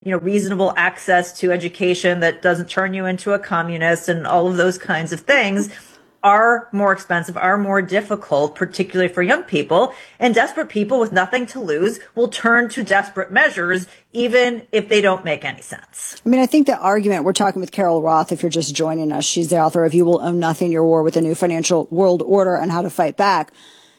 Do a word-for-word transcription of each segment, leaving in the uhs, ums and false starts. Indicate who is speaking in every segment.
Speaker 1: you know, reasonable access to education that doesn't turn you into a communist and all of those kinds of things are more expensive, are more difficult, particularly for young people. And desperate people with nothing to lose will turn to desperate measures, even if they don't make any sense.
Speaker 2: I mean, I think the argument, we're talking with Carol Roth, if you're just joining us, she's the author of You Will Own Nothing, Your War with the New Financial World Order and How to Fight Back.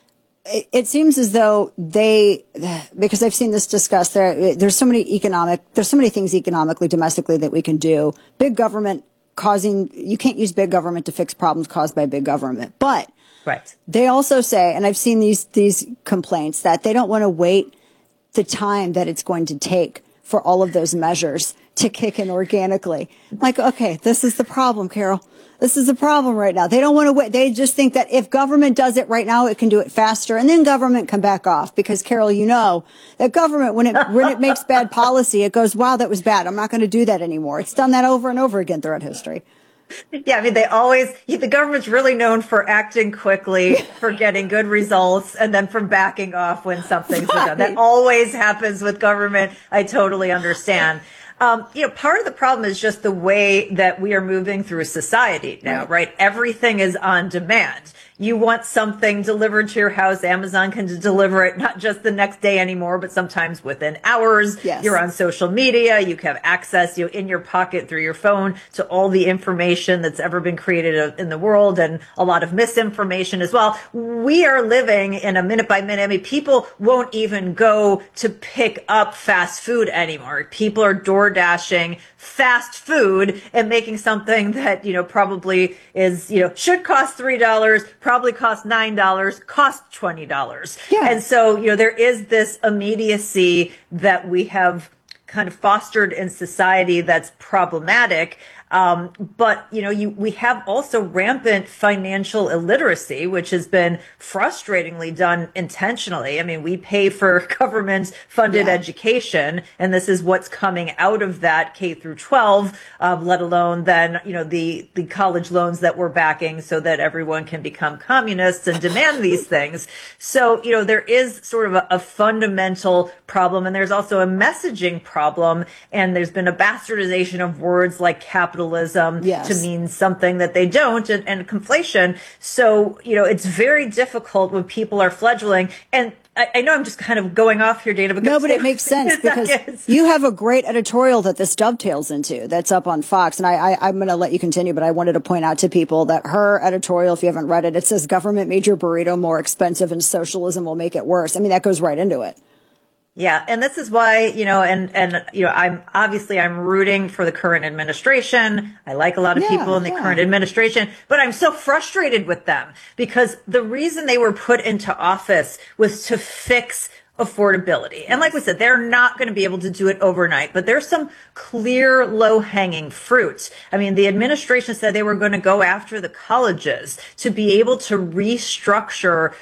Speaker 2: It, it seems as though they, because I've seen this discussed, there, there's so many economic, there's so many things economically, domestically that we can do. Big government causing, you can't use big government to fix problems caused by big government. But
Speaker 1: right.
Speaker 2: They also say, and I've seen these, these complaints, that they don't want to wait the time that it's going to take for all of those measures to kick in organically. Like, okay, this is the problem, Carol. This is the problem right now. They don't want to wait. They just think that if government does it right now, it can do it faster, and then government can back off. Because, Carol, you know that government, when it when it makes bad policy, it goes, wow, that was bad. I'm not going to do that anymore. It's done that over and over again throughout history.
Speaker 1: Yeah, I mean, they always, the government's really known for acting quickly, for getting good results, and then for backing off when something's right. done. That always happens with government. I totally understand. Um, you know, part of the problem is just the way that we are moving through society now, right? right? Everything is on demand. You want something delivered to your house, Amazon can deliver it not just the next day anymore, but sometimes within hours.
Speaker 2: Yes.
Speaker 1: You're on social media. You have access, you know, in your pocket through your phone to all the information that's ever been created in the world, and a lot of misinformation as well. We are living in a minute by minute. I mean, people won't even go to pick up fast food anymore. People are door dashing fast food and making something that, you know, probably is, you know, should cost three dollars, probably cost nine dollars, cost twenty dollars.
Speaker 2: Yeah.
Speaker 1: And so, you know, there is this immediacy that we have kind of fostered in society that's problematic. Um, but, you know, you, we have also rampant financial illiteracy, which has been frustratingly done intentionally. I mean, we pay for government funded yeah. education, and this is what's coming out of that K through twelve, um, let alone then, you know, the, the college loans that we're backing so that everyone can become communists and demand these things. So, you know, there is sort of a, a fundamental problem, and there's also a messaging problem, and there's been a bastardization of words like capitalism Yes. to mean something that they don't, and, and conflation. So, you know, it's very difficult when people are fledgling. And I, I know I'm just kind of going off here, Dana.
Speaker 2: No, but it makes sense because you have a great editorial that this dovetails into that's up on Fox. And I, I, I'm going to let you continue, but I wanted to point out to people that her editorial, if you haven't read it, it says government made your burrito more expensive and socialism will make it worse. I mean, that goes right into it.
Speaker 1: Yeah. And this is why, you know, and, and, you know, I'm obviously I'm rooting for the current administration. I like a lot of yeah, people in the yeah. current administration, but I'm so frustrated with them because the reason they were put into office was to fix affordability. And like we said, they're not going to be able to do it overnight, but there's some clear low-hanging fruit. I mean, the administration said they were going to go after the colleges to be able to restructure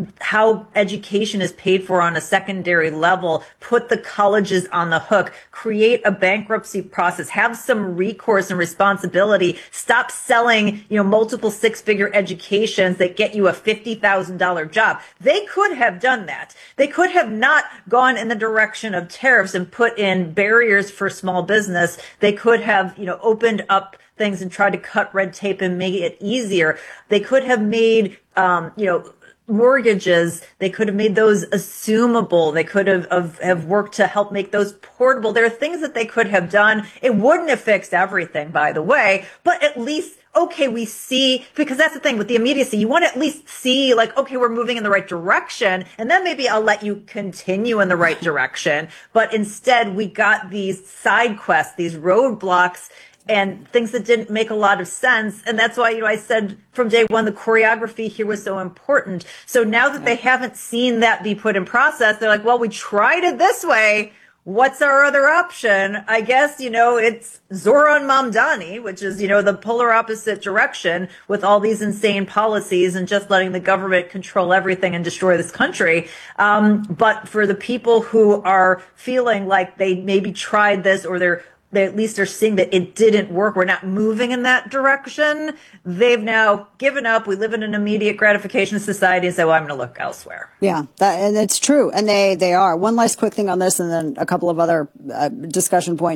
Speaker 1: how education is paid for on a secondary level, put the colleges on the hook, create a bankruptcy process, have some recourse and responsibility, stop selling, you know, multiple six-figure educations that get you a fifty thousand dollars job. They could have done that. They could have not gone in the direction of tariffs and put in barriers for small business. They could have, you know, opened up things and tried to cut red tape and make it easier. They could have made, um, you know, mortgages, they could have made those assumable. They could have, have, have worked to help make those portable. There are things that they could have done. It wouldn't have fixed everything, by the way, but at least, okay, we see, because that's the thing with the immediacy. You want to at least see, like, okay, we're moving in the right direction, and then maybe I'll let you continue in the right direction. But instead, we got these side quests, these roadblocks, and things that didn't make a lot of sense. And that's why, you know, I said from day one, the choreography here was so important. So now that they haven't seen that be put in process, they're like, well, we tried it this way. What's our other option? I guess, you know, it's Zoran Mamdani, which is, you know, the polar opposite direction with all these insane policies and just letting the government control everything and destroy this country. Um, but for the people who are feeling like they maybe tried this or they're they at least are seeing that it didn't work. We're not moving in that direction. They've now given up. We live in an immediate gratification society and say, well, I'm going to look elsewhere.
Speaker 2: Yeah, that, and it's true. And they, they are. One last quick thing on this and then a couple of other uh, discussion points.